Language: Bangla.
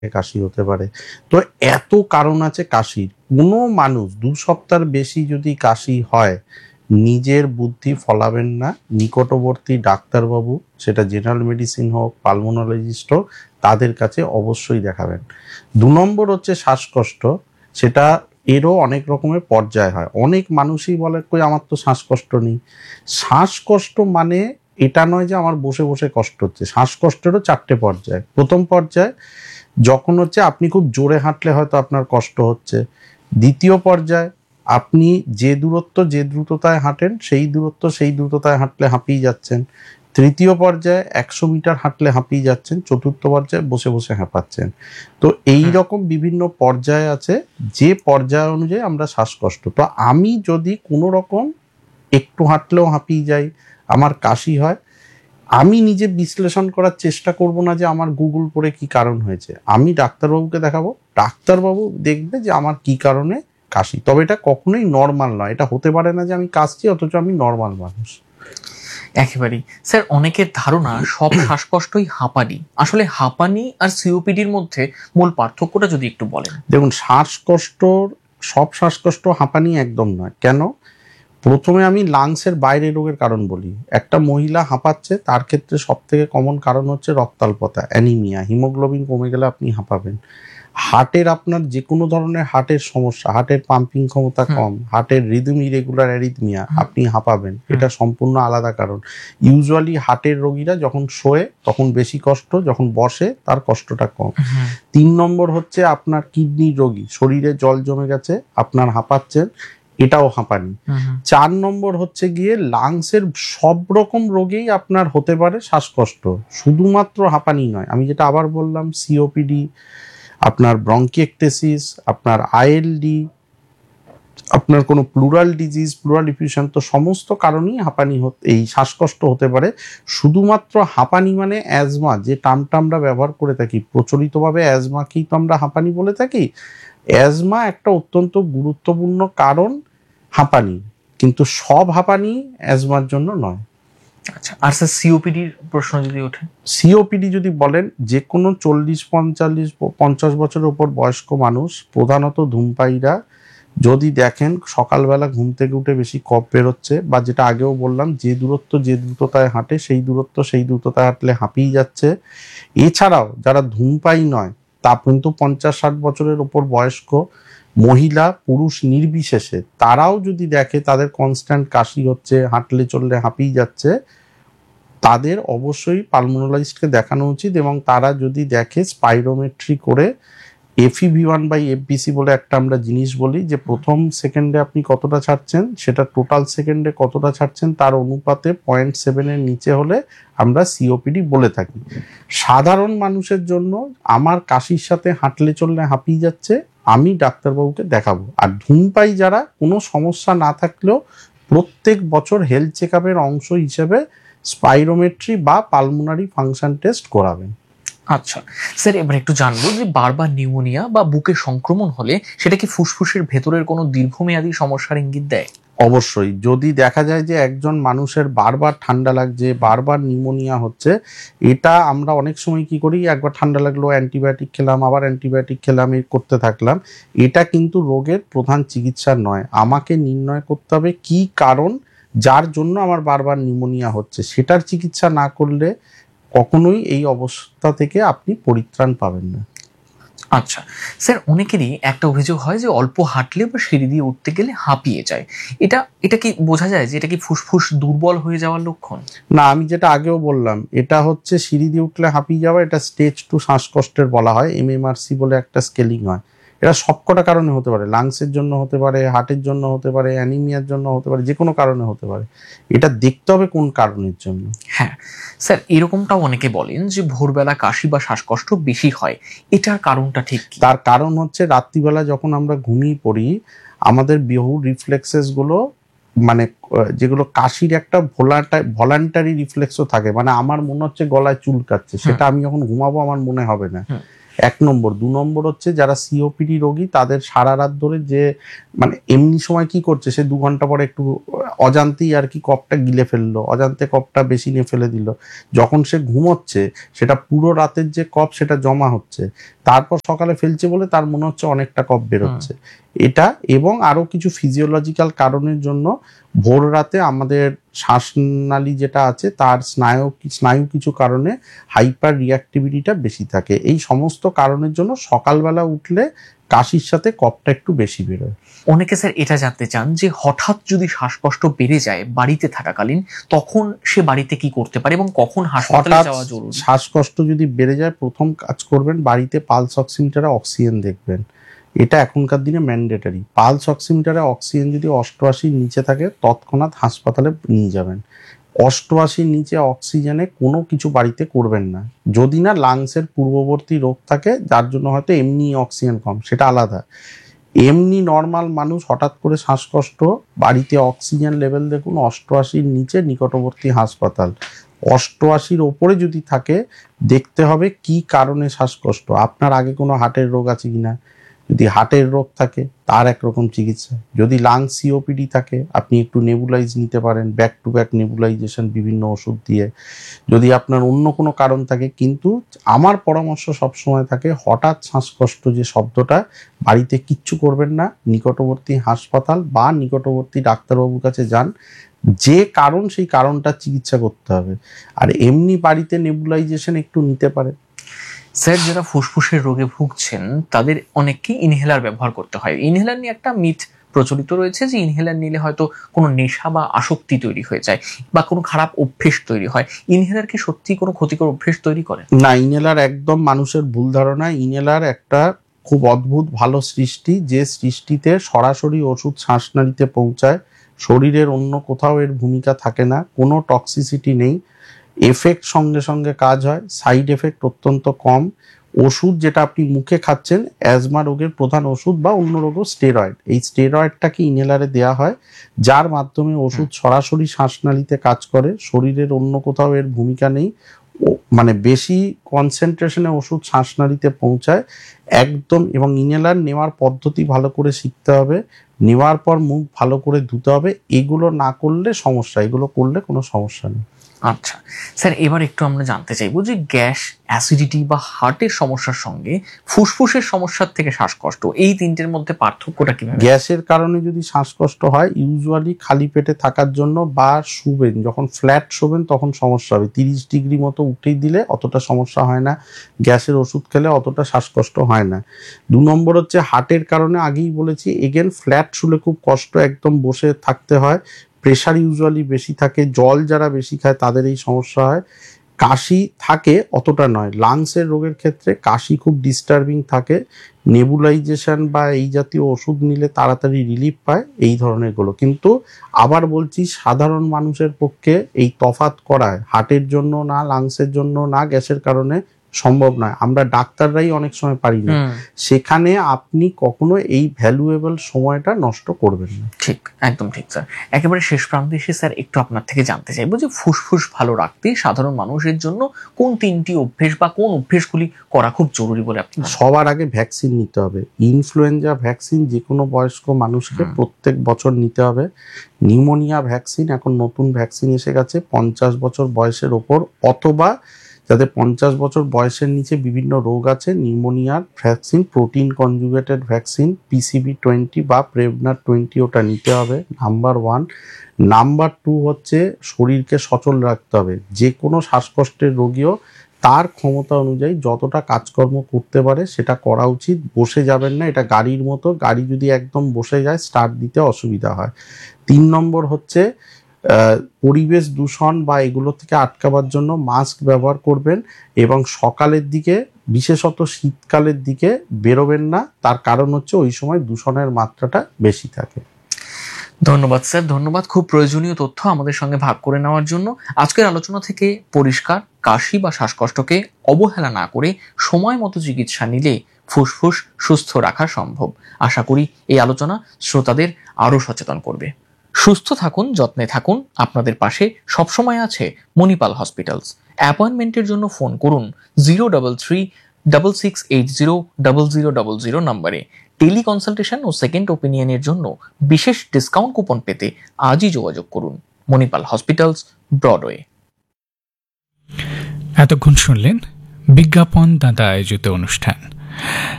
কাশি হতে পারে। তো এত কারণ আছে কাশির। কোনো মানুষ 2 সপ্তাহের বেশি যদি কাশি হয়, নিজের বুদ্ধি ফলাবেন না, নিকটবর্তী ডাক্তারবাবু, সেটা জেনারেল মেডিসিন হোক, পালমোনোলজিস্ট হোক, তাদের কাছে অবশ্যই দেখাবেন। 2 নম্বর হচ্ছে শ্বাসকষ্ট। সেটা এরও অনেক রকমের পর্যায় হয়। অনেক মানুষই বলে কই আমার তো শ্বাসকষ্ট নেই। শ্বাসকষ্ট মানে এটা নয় যে আমার বসে বসে কষ্ট হচ্ছে। শ্বাসকষ্টেরও 4টে পর্যায়। প্রথম পর্যায় যখন হচ্ছে আপনি খুব জোরে হাঁটলে হয়তো আপনার কষ্ট হচ্ছে। দ্বিতীয় পর্যায় আপনি যে দ্রুততায় হাঁটেন সেই দ্রুততায় হাঁটলে হাঁপিয়ে যাচ্ছেন। তৃতীয় পর্যায়ে 100 মিটার হাঁটলে হাঁপিয়ে যাচ্ছেন। চতুর্থ পর্যায়ে বসে বসে হাঁপাচ্ছেন। তো এই রকম বিভিন্ন পর্যায় আছে, যে পর্যায় অনুযায়ী আমরা শ্বাসকষ্ট। তো আমি যদি কোনো রকম একটু হাঁটলেও হাঁপিয়ে যাই, আমার কাশি হয়, আমি নিজে বিশ্লেষণ করার চেষ্টা করব না যে আমার গুগল করে কি কারণ হয়েছে। আমি ডাক্তারবাবুকে দেখাবো, ডাক্তারবাবু দেখবে যে আমার কি কারণে কাশি। তবে এটা কখনোই নর্মাল নয়। এটা হতে পারে না যে আমি কাশছি অথচ আমি নর্মাল মানুষ। একেবারেই। স্যার, অনেকের ধারণা সব শ্বাসকষ্টই হাঁপানি। আসলে হাঁপানি আর সিওপিডির মধ্যে মূল পার্থক্যটা যদি একটু বলেন। দেখুন, সব শ্বাসকষ্ট হাঁপানি একদম নয়। কেন? প্রথমে আমি লাংসের বাইরে রোগের কারণ বলি। একটা মহিলা হাঁপাচ্ছে, তার ক্ষেত্রে সব থেকে কমন কারণ হচ্ছে রক্তাল্পতা, অ্যানিমিয়া, হিমোগ্লোবিন কমে গেলে আপনি হাঁপাবেন। হার্টের আপনার যে কোনো ধরনের হার্টের সমস্যা, হার্টের পাম্পিং ক্ষমতা কম, হার্টের রিদম ইরেগুলার অ্যারিথমিয়া, আপনি হাঁপাবেন। এটা সম্পূর্ণ আলাদা কারণ। ইউজুয়ালি হার্টের রোগীরা যখন শোয়ে তখন বেশি কষ্ট, যখন বসে তার কষ্টটা কম। 3 নম্বর হচ্ছে আপনার কিডনির রোগী, শরীরে জল জমে গেছে, আপনার হাঁপাচ্ছেন, এটাও হাঁপানি। 4 নম্বর হচ্ছে গিয়ে লাংসের সব রকম রোগেই আপনার হতে পারে শ্বাসকষ্ট, শুধুমাত্র হাঁপানি নয়। আমি যেটা আবার বললাম, সিওপিডি, আপনার ব্রঙ্কিয়েকটেসিস, আপনার আইএলডি, আপনার কোনো প্লুরাল ডিজিজ, প্লুরাল ডিফিউশন, তো সমস্ত কারণেই হাঁপানি এই শ্বাসকষ্ট হতে পারে। শুধুমাত্র হাঁপানি মানে অ্যাজমা, যে টার্মটা আমরা ব্যবহার করে থাকি প্রচলিতভাবে, অ্যাজমাকেই তো আমরা হাঁপানি বলে থাকি। অ্যাজমা একটা অত্যন্ত গুরুত্বপূর্ণ কারণ হাঁপানি, কিন্তু সব হাঁপানি অ্যাজমার জন্য নয়। আচ্ছা, আর স্যার সিওপিডির প্রশ্ন যদি ওঠে? সিওপিডি যদি বলেন, যে কোনো 40-50 বছরের উপর বয়স্ক মানুষ, প্রধানত ধূমপায়ীরা, যদি দেখেন সকালবেলা ঘুম থেকে উঠে বেশি কফ বেরোচ্ছে, বা যেটা আগেও বললাম যে দ্রুততায় হাঁটে সেই দ্রুততায় হাঁটলে হাঁপিয়ে যাচ্ছে। এছাড়াও যারা ধূমপায়ী নয়, তা কিন্তু 50-60 বছরের উপর বয়স্ক মহিলা পুরুষ নির্বিশেষে, তারাও যদি দেখে তাদের কনস্ট্যান্ট কাশি হচ্ছে, হাঁটলে চললে হাঁপিয়ে যাচ্ছে, তাদের অবশ্যই পালমোনোলজিস্টকে দেখানো উচিত। এবং তারা যদি দেখে স্পাইরোমেট্রি করে, FEV1/FVC বলে একটা আমরা জিনিস বলি, যে প্রথম সেকেন্ডে আপনি কতটা ছাড়ছেন, সেটা টোটাল সেকেন্ডে কতটা ছাড়ছেন তার অনুপাতে 0.7 এর নিচে হলে আমরা সিওপিডি বলে থাকি। সাধারণ মানুষের জন্য আমার কাশির সাথে হাঁটলে চললে হাঁপিয়ে যাচ্ছে, আমি ডাক্তারবাবুকে দেখাবো। আর ধূমপায়ী যারা, কোনো সমস্যা না থাকলেও প্রত্যেক বছর হেলথ চেক আপের অংশ হিসেবে স্পাইরোমেট্রি বা পালমোনারি ফাংশন টেস্ট করাবেন। আচ্ছা স্যার, এবার একটু জানবো যে বারবার নিউমোনিয়া বা বুকে সংক্রমণ হলে সেটা কি ফুসফুসের ভেতরের কোনো দীর্ঘমেয়াদী সমস্যার ইঙ্গিত দেয়? অবশ্যই। যদি দেখা যায় যে একজন মানুষের বারবার ঠান্ডা লাগছে, বারবার নিউমোনিয়া হচ্ছে, এটা আমরা অনেক সময় কি করি, একবার ঠান্ডা লাগলো অ্যান্টিবায়োটিক খেলাম, আবার অ্যান্টিবায়োটিক খেলাম, এই করতে থাকলাম। এটা কিন্তু রোগের প্রধান চিকিৎসা নয়। আমাকে নির্ণয় করতে হবে কি কারণ যার জন্য আমার বারবার নিউমোনিয়া হচ্ছে। সেটার চিকিৎসা না করলে কখনোই এই অবস্থা থেকে আপনি পরিত্রাণ পাবেন না। আচ্ছা স্যার, অনেকেরই একটা অভিযোগ হয় যে অল্প হাঁটলে বা সিঁড়ি দিয়ে উঠতে গেলে হাঁপিয়ে যায়। এটা কি বোঝা যায় যে এটা কি ফুসফুস দুর্বল হয়ে যাওয়ার লক্ষণ? না, আমি যেটা আগেও বললাম, এটা হচ্ছে সিঁড়ি দিয়ে উঠলে হাঁপিয়ে যাওয়া। এটা স্টেজ 2 শ্বাসকষ্টের বলা হয়। MMRC বলে একটা স্কেলিং হয়। এটা সবকটা কারণে হতে পারে। লাংসের জন্য হতে পারে, হার্টের জন্য হতে পারে, অ্যানিমিয়ার জন্য হতে পারে, যে কোনো কারণে হতে পারে। এটা দেখতে হবে কোন কারণের জন্য। হ্যাঁ স্যার, এরকমটাও অনেকে বলেন যে ভোরবেলা কাশি বা শ্বাসকষ্ট বেশি হয়, এটার কারণটা ঠিক কি? তার কারণ হচ্ছে রাত্রিবেলা যখন আমরা ঘুমিয়ে পড়ি, আমাদের বহু রিফ্লেক্সেস গুলো, মানে যেগুলো কাশির একটা ভলান্টারি রিফ্লেক্সও থাকে, মানে আমার মনে হচ্ছে গলায় চুলকাচ্ছে, সেটা আমি যখন ঘুমাবো আমার মনে হবে না। এক নম্বর। 2 নম্বর হচ্ছে যারা সিওপিডি রোগী তাদের সারা রাত ধরে যে মানে এমনি সময় কি করছে, সে 2 ঘন্টা পরে একটু অজান্তেই আর কি কপটা গিলে ফেললো, অজান্তে কপটা বেশি নিয়ে ফেলে দিল, যখন সে ঘুমোচ্ছে সেটা পুরো রাতের যে কপ সেটা জমা হচ্ছে, তারপর সকালে ফেলছে বলে তার মনে হচ্ছে অনেকটা কপ বেরোচ্ছে। এটা এবং আরো কিছু ফিজিওলজিক্যাল কারণের জন্য ভোর রাতে আমাদের শ্বাসনালী যেটা আছে তার স্নায়ু কিছু কারণে হাইপার রিঅ্যাক্টিভিটিটা বেশি থাকে। এই সমস্ত কারণের জন্য সকালবেলা উঠলে কাশির সাথে কফটা একটু বেশি বেরোয়। অনেকে স্যার এটা জানতে চান যে হঠাৎ যদি শ্বাসকষ্ট বেড়ে যায় বাড়িতে থাকাকালীন, তখন সে বাড়িতে কি করতে পারে এবং কখন হাসপাতালে হঠাৎ যাওয়া জরুরি? শ্বাসকষ্ট যদি বেড়ে যায়, প্রথম কাজ করবেন বাড়িতে পালস অক্সিমিটারে অক্সিজেন দেখবেন। এটা এখনকার দিনে ম্যান্ডেটরি। পালস অক্সিমিটারে অক্সিজেন যদি 88 নিচে থাকে তৎক্ষণাৎ হাসপাতালে নিয়ে যাবেন। 88 নিচে অক্সিজেনে কোনো কিছু বাড়িতে করবেন না, যদি না লাংসের পূর্ববর্তী রোগ থাকে যার জন্য হয়তো এমনি অক্সিজেন কম, সেটা আলাদা। এমনি নর্মাল মানুষ হঠাৎ করে শ্বাসকষ্ট, বাড়িতে অক্সিজেন লেভেল দেখুন 88 নিচে, নিকটবর্তী হাসপাতাল। 88 ওপরে যদি থাকে দেখতে হবে কি কারণে শ্বাসকষ্ট, আপনার আগে কোনো হার্টের রোগ আছে কিনা। যদি হার্টের রোগ থাকে তার একরকম চিকিৎসা, যদি লাং সিওপিডি থাকে আপনি একটু নেবুলাইজ নিতে পারেন, ব্যাক টু ব্যাক নেবুলাইজেশন বিভিন্ন ওষুধ দিয়ে। যদি আপনার অন্য কোনো কারণ থাকে, কিন্তু আমার পরামর্শ সবসময় থাকে হঠাৎ শ্বাসকষ্ট যে শব্দটা, বাড়িতে কিচ্ছু করবেন না, নিকটবর্তী হাসপাতাল বা নিকটবর্তী ডাক্তারবাবুর কাছে যান, যে কারণ সেই কারণটা চিকিৎসা করতে হবে। আর এমনি বাড়িতে নেবুলাইজেশন একটু নিতে পারে। স্যার, যারা ফুসফুসের রোগে ভুগছেন তাদের অনেককেই ইনহেলার ব্যবহার করতে হয়। ইনহেলার নিয়ে একটা মিথ প্রচলিত রয়েছে যে ইনহেলার নিলে হয়তো কোনো নেশা বা আসক্তি তৈরি হয়ে যায় বা কোনো খারাপ অভ্যেস তৈরি হয়। ইনহেলার কি সত্যি কোনো ক্ষতিকর অভ্যেস তৈরি করে? না, ইনহেলার একদম মানুষের ভুল ধারণা। ইনহেলার একটা খুব অদ্ভুত ভালো সৃষ্টি, যে সৃষ্টিতে সরাসরি ওষুধ শ্বাসনালীতে পৌঁছায়, শরীরের অন্য কোথাও এর ভূমিকা থাকে না, কোনো টক্সিসিটি নেই, এফেক্ট সঙ্গে সঙ্গে কাজ হয়, সাইড এফেক্ট অত্যন্ত কম। ওষুধ যেটা আপনি মুখে খাচ্ছেন, অ্যাজমা রোগের প্রধান ওষুধ বা অন্য রোগও স্টেরয়েড, এই স্টেরয়েডটাকে ইনহেলারে দেওয়া হয়, যার মাধ্যমে ওষুধ সরাসরি শ্বাসনালীতে কাজ করে, শরীরের অন্য কোথাও এর ভূমিকা নেই, মানে বেশি কনসেন্ট্রেশনে ওষুধ শ্বাসনালীতে পৌঁছায় একদম। এবং ইনহেলার নেওয়ার পদ্ধতি ভালো করে শিখতে হবে, নেওয়ার পর মুখ ভালো করে ধুতে হবে। এগুলো না করলে সমস্যা, এগুলো করলে কোনো সমস্যা নেই। আচ্ছা স্যার, এবার একটু আমরা জানতে চাইবো যে গ্যাস, অ্যাসিডিটি বা হার্টের সমস্যার সঙ্গে ফুসফুসের সমস্যার থেকে শ্বাসকষ্ট, এই তিনটের মধ্যে পার্থক্যটা কিভাবে? গ্যাসের কারণে যদি শ্বাসকষ্ট হয়, ইউজুয়ালি খালি পেটে থাকার জন্য বা শুবেন, যখন ফ্ল্যাট শোবেন তখন সমস্যা হবে। 30 ডিগ্রি মতো উঠেই দিলে অতটা সমস্যা হয় না, গ্যাসের ওষুধ খেলে অতটা শ্বাসকষ্ট হয় না। 2 নম্বর হচ্ছে হার্টের কারণে, আগেই বলেছি, এগেন ফ্ল্যাট শুলে খুব কষ্ট, একদম বসে থাকতে হয়, প্রেশার ইউজুয়ালি বেশি থাকে, জল যারা বেশি খায় তাদের এই সমস্যা হয়। কাশি থাকে, অতটা নয়। লাংসের রোগের ক্ষেত্রে কাশি খুব ডিস্টার্বিং থাকে, নেবুলাইজেশন বা এই জাতীয় ওষুধ নিলে তাড়াতাড়ি রিলিফ পায়, এই ধরনের গুলো। কিন্তু আবার বলছি, সাধারণ মানুষের পক্ষে এই তফাৎ করায় হার্টের জন্য না, লাংসের জন্য না, গ্যাসের কারণে সম্ভব নয়। আমরা ডাক্তাররাই অনেক সময় পারি না, সেখানে আপনি কখনো এই ভ্যালুয়েবল সময়টা নষ্ট করবেন না। ঠিক, একদম ঠিক স্যার। একেবারে শেষ প্রান্তে এসে স্যার একটু আপনার থেকে জানতে চাইবো যে ফুসফুস ভালো রাখতে সাধারণ মানুষের জন্য কোন তিনটি অভ্যেস বা কোন অভ্যেসগুলি করা খুব জরুরি বলে আপনি? সবার আগে ভ্যাকসিন নিতে হবে। ইনফ্লুয়েঞ্জা ভ্যাকসিন যে কোনো বয়স্ক মানুষকে প্রত্যেক বছর নিতে হবে। নিউমোনিয়া ভ্যাকসিন, এখন নতুন ভ্যাকসিন এসে গেছে 50 বছর বয়সের ওপর, অথবা যাদের 50 বছর বয়সের নিচে বিভিন্ন রোগ আছে, নিউমোনিয়ার vaccine, protein conjugated vaccine PCV 20 বা প্রেভনার 20, ওটা নিতে হবে, নাম্বার 1। নাম্বার 2 হচ্ছে শরীরকে সচল রাখতে হবে। যে কোনো শ্বাসকষ্টের রোগীও তার ক্ষমতা অনুযায়ী যতটা কাজকর্ম করতে পারে সেটা করা উচিত। বসে যাবেন না, এটা গাড়ির মতো, গাড়ি যদি একদম বসে যায় স্টার্ট দিতে অসুবিধা হয়। 3 নম্বর হচ্ছে পরিবেশ দূষণ বা এগুলো থেকে আটকাবার জন্য মাস্ক ব্যবহার করবেন, এবং সকালের দিকে, বিশেষত শীতকালের দিকে বেরোবেন না, তার কারণ হচ্ছে ওই সময় দূষণের মাত্রাটা বেশি থাকে। ধন্যবাদ স্যার, ধন্যবাদ খুব প্রয়োজনীয় তথ্য আমাদের সঙ্গে ভাগ করে নেওয়ার জন্য। আজকের আলোচনা থেকে পরিষ্কার, কাশি বা শ্বাসকষ্টকে অবহেলা না করে সময় মতো চিকিৎসা নিলে ফুসফুস সুস্থ রাখা সম্ভব। আশা করি এই আলোচনা শ্রোতাদের আরও সচেতন করবে। সুস্থ থাকুন, যত্নে থাকুন, আপনাদের পাশে সবসময় আছে মণিপাল হসপিটালস। অ্যাপয়েন্টমেন্টের জন্য ফোন করুন 033 66800000 নম্বরে টেলি কনসালটেশন ও সেকেন্ড ওপিনিয়নের জন্য বিশেষ ডিসকাউন্ট কুপন পেতে আজই যোগাযোগ করুন। Manipal hospitals, Broadway. এতক্ষণ শুনলেন বিজ্ঞাপন দাতা আয়োজিত অনুষ্ঠান।